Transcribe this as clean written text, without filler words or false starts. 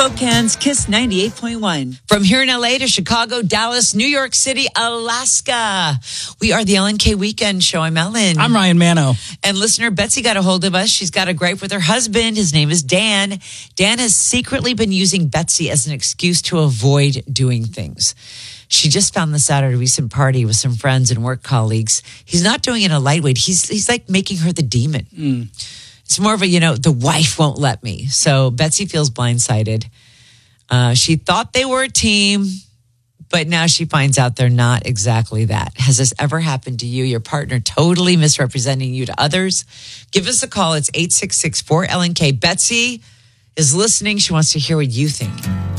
Spokane's Kiss 98.1. From here in LA to Chicago, Dallas, New York City, Alaska. We are the LNK Weekend Show. I'm Ellen. I'm Ryan Mano. And listener Betsy got a hold of us. She's got a gripe with her husband. His name is Dan. Dan has secretly been using Betsy as an excuse to avoid doing things. She just found this out at a recent party with some friends and work colleagues. He's not doing it in a lightweight. He's like making her the demon. It's more of a, the wife won't let me. So Betsy feels blindsided. She thought they were a team, but now she finds out they're not exactly that. Has this ever happened to you? Your partner totally misrepresenting you to others? Give us a call. It's 866-4LNK. Betsy is listening. She wants to hear what you think.